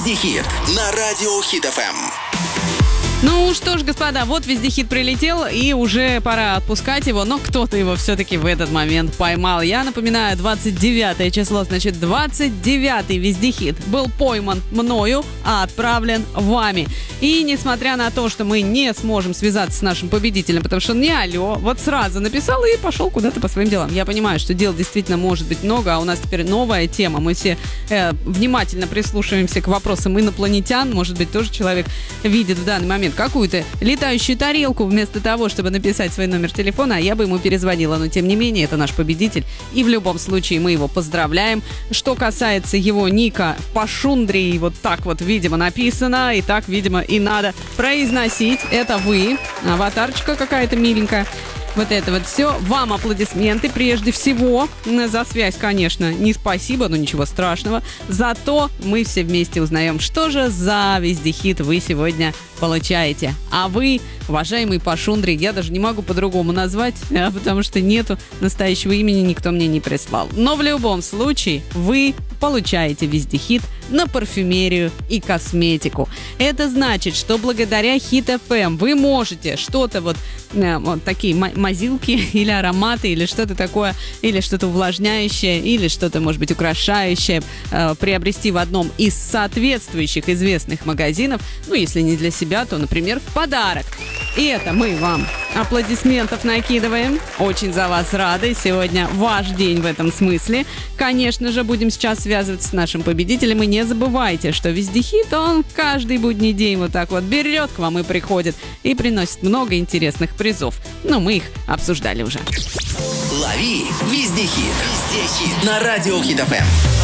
Вездехит на радио Хит FM. Ну что ж, господа, вот вездехит прилетел, и уже пора отпускать его, но кто-то его все-таки в этот момент поймал. Я напоминаю, 29 число, значит, 29-й вездехит был пойман мною, а отправлен вами. И несмотря на то, что мы не сможем связаться с нашим победителем, потому что он не алло, вот сразу написал и пошел куда-то по своим делам. Я понимаю, что дел действительно может быть много, а у нас теперь новая тема. Мы все внимательно прислушиваемся к вопросам инопланетян. Может быть, тоже человек видит в данный момент какую-то летающую тарелку вместо того, чтобы написать свой номер телефона, а я бы ему перезвонила. Но, тем не менее, это наш победитель, и в любом случае мы его поздравляем. Что касается его ника в Пашундрии, вот так вот, видимо, написано, и так, видимо, и надо произносить. Это вы, аватарчика какая-то миленькая. Вот это вот все. Вам аплодисменты прежде всего. За связь, конечно, не спасибо, но ничего страшного. Зато мы все вместе узнаем, что же за вездехит вы сегодня получаете. А вы, уважаемый Пашундрий, я даже не могу по-другому назвать, потому что нету настоящего имени, никто мне не прислал. Но в любом случае вы получаете вездехит на парфюмерию и косметику. Это значит, что благодаря Хит FM вы можете что-то вот такие мазилки или ароматы, или что-то такое, или что-то увлажняющее, или что-то, может быть, украшающее приобрести в одном из соответствующих известных магазинов. Ну, если не для себя, то, например, в подарок. И это мы вам аплодисментов накидываем. Очень за вас рады. Сегодня ваш день в этом смысле. Конечно же, будем сейчас связываться с нашим победителем. И не забывайте, что вездехит, он каждый будний день вот так вот берет к вам и приходит. И приносит много интересных призов. Но мы их обсуждали уже. Лови вездехит. Вездехит на радио Хит FM.